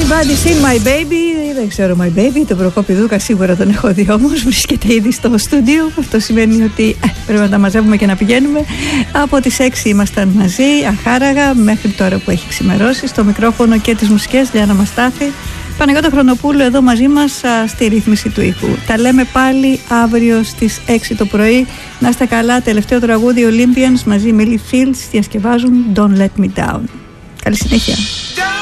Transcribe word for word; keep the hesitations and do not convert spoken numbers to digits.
Everybody seen my baby. Δεν ξέρω my baby. Τον Προκόπη Δούκα σίγουρα τον έχω δει, όμως βρίσκεται ήδη στο στούντιο. Αυτό σημαίνει ότι ε, πρέπει να τα μαζεύουμε και να πηγαίνουμε. Από τις έξι ήμασταν μαζί, αχάραγα, μέχρι τώρα που έχει ξημερώσει. Στο μικρόφωνο και τις μουσικές, Λιάννα Μαστάθη. Παναγιώτα Χρονοπούλου εδώ μαζί μας α, στη ρύθμιση του ήχου. Τα λέμε πάλι αύριο στις έξι το πρωί. Να είστε καλά. Τελευταίο τραγούδι Olympians μαζί με Millie Fields διασκευάζουν Don't Let Me Down. Καλή συνέχεια.